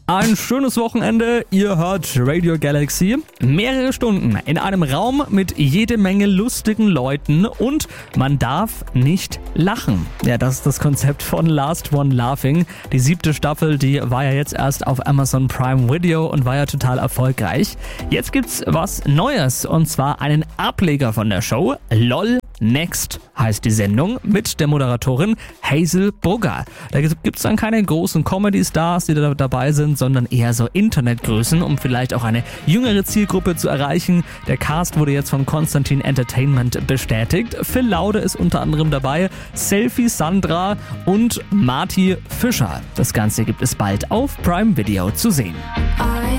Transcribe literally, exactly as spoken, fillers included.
Ein schönes Wochenende, ihr hört Radio Galaxy. Mehrere Stunden in einem Raum mit jede Menge lustigen Leuten und man darf nicht lachen. Ja, das ist das Konzept von Last One Laughing. Die siebte Staffel, die war ja jetzt erst auf Amazon Prime Video und war ja total erfolgreich. Jetzt gibt's was Neues und zwar einen Ableger von der Show. LOL Next heißt die Sendung mit der Moderatorin Hazel Brugger. Da gibt's dann keine großen Comedy-Stars, die da dabei sind, sondern eher so Internetgrößen, um vielleicht auch eine jüngere Zielgruppe zu erreichen. Der Cast wurde jetzt von Konstantin Entertainment bestätigt. Phil Laude ist unter anderem dabei, Selfie Sandra und Marty Fischer. Das Ganze gibt es bald auf Prime Video zu sehen.